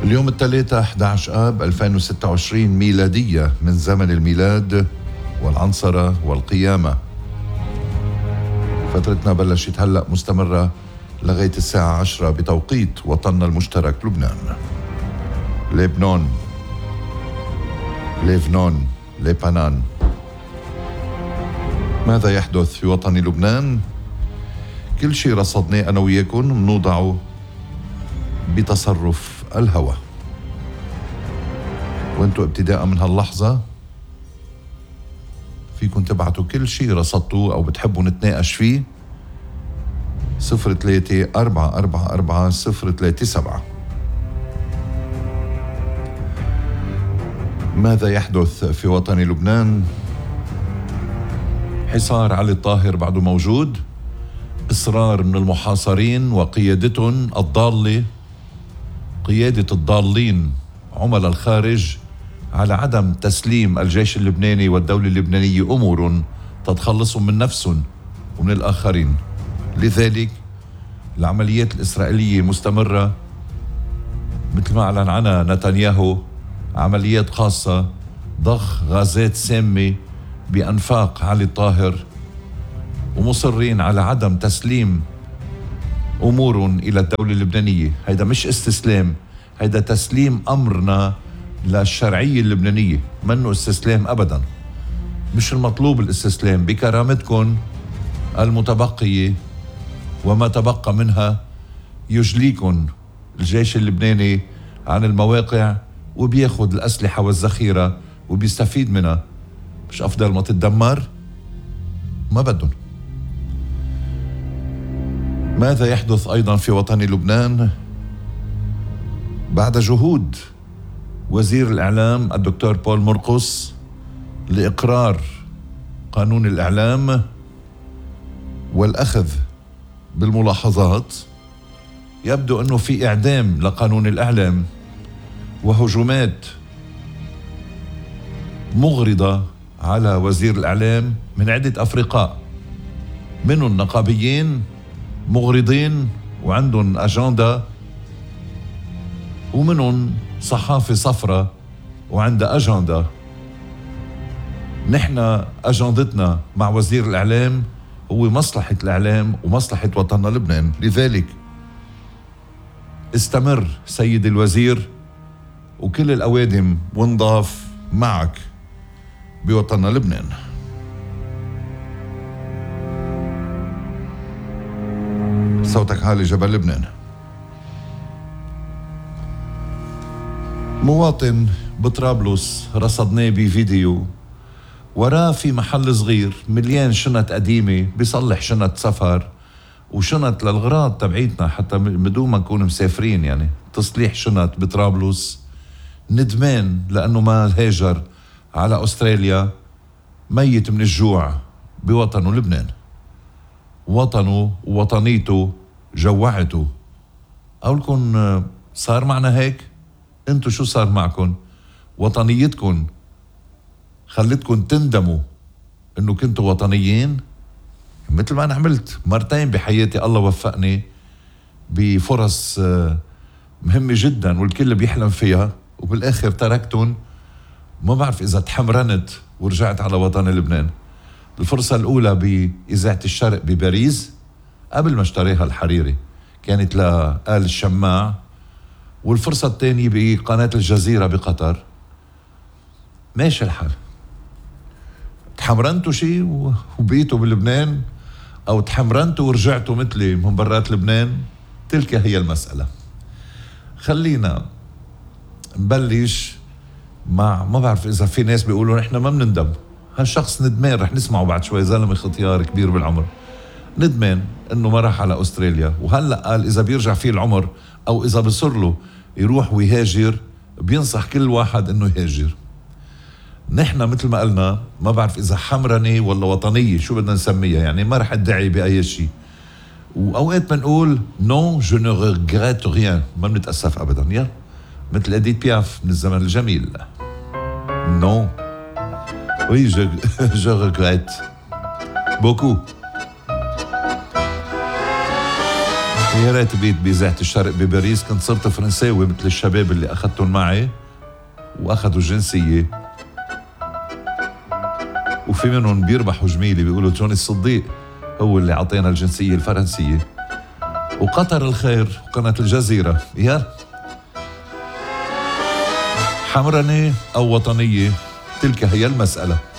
اليوم الثلاثاء 11 آب 2026 ميلادية من زمن الميلاد والعنصرة والقيامة. فترتنا بلشت هلأ مستمرة لغاية الساعة 10 بتوقيت وطننا المشترك لبنان. لبنان، لبنان، لبنان. ماذا يحدث في وطن لبنان؟ كل شيء رصدناه أنا وياكم بنوضعه بتصرف الهوى، وانتو ابتداء من هاللحظة فيكم تبعتوا كل شيء رصدتوه أو بتحبوا نتناقش فيه 03-444-037. ماذا يحدث في وطن لبنان؟ حصار علي الطاهر بعده موجود، إصرار من المحاصرين وقيادتهم الضالة، قيادة الضالين عملاء الخارج، على عدم تسليم الجيش اللبناني والدولة اللبنانية أمور تتخلصهم من نفسهم ومن الآخرين. لذلك العمليات الإسرائيلية مستمرة، مثل ما أعلن عنها نتنياهو، عمليات خاصة ضخ غازات سامة بأنفاق علي الطاهر، ومصرين على عدم تسليم أمور إلى الدولة اللبنانية. هيدا مش استسلام، هيدا تسليم أمرنا للشرعية اللبنانية، منه استسلام أبدا. مش المطلوب الاستسلام، بكرامتكم المتبقية وما تبقى منها يجليكم الجيش اللبناني عن المواقع وبياخد الأسلحة والذخيرة وبيستفيد منها. مش أفضل ما تتدمر؟ ما بدهم. ماذا يحدث أيضا في وطن لبنان؟ بعد جهود وزير الإعلام الدكتور بول مرقس لإقرار قانون الإعلام والأخذ بالملاحظات، يبدو أنه في إعدام لقانون الإعلام وهجومات مغرضة على وزير الإعلام من عدة أفرقاء، منهم نقابيين مغرضين وعندهم أجندة، ومنهم صحافة صفرة وعندها أجندة. نحن أجندتنا مع وزير الإعلام هو مصلحة الإعلام ومصلحة وطننا لبنان. لذلك استمر سيد الوزير وكل الأوادم ونضاف معك بوطننا لبنان. صوتك عالي جبل لبنان. مواطن بطرابلس رصدناه بفيديو، وراه في محل صغير مليان شنط قديمة، بيصلح شنط سفر وشنط للغراض تبعيتنا حتى بدون ما نكون مسافرين، يعني تصليح شنط بطرابلس. ندمان لأنه ما هاجر على أستراليا، ميت من الجوع بوطنه لبنان. وطنه ووطنيته جوعته. أقولكم صار معنا هيك؟ انتو شو صار معكم؟ وطنيتكم خلتكم تندموا انه كنتوا وطنيين؟ مثل ما انا عملت مرتين بحياتي، الله وفقني بفرص مهمة جدا والكل بيحلم فيها، وبالاخر تركتهم. ما بعرف اذا تحمرنت ورجعت على وطن لبنان. الفرصة الاولى بإذاعة الشرق بباريس قبل ما اشتريها الحريري، كانت لآل الشماع، والفرصة الثانية بقناة الجزيرة بقطر. ماشي الحال. تحمرنتوا شيء وبقيتوا بلبنان، أو تحمرنتوا ورجعتوا مثلي من برات لبنان؟ تلك هي المسألة. خلينا نبلش مع، ما بعرف إذا في ناس بيقولوا نحن ما بنندم. هالشخص ندمان، رح نسمعه بعد شوي، زلمة ختيار كبير بالعمر، ندمان انه ما راح على استراليا، وهلا قال اذا بيرجع فيه العمر او اذا بصر له يروح ويهاجر، بينصح كل واحد انه يهاجر. نحن مثل ما قلنا، ما بعرف اذا حمرنة ولا وطنية، شو بدنا نسميها، يعني ما رح ادعي باي شيء. واوقات بنقول نو جو نو ريغريت ريان، ما بنتاسف ابدا، يا مثل اديت بياف من الزمن الجميل. نو وي جو ريغريت بوكو. يا ريت بيت بإذاعة الشرق بباريس كنت صرت فرنساوي مثل الشباب اللي أخذتهم معي وأخذوا الجنسية، وفي منهم بيربحوا جميلة بيقولوا توني الصديق هو اللي عطينا الجنسية الفرنسية، وقطر الخير وقناة الجزيرة. يا حمرنة أو وطنية تلك هي المسألة.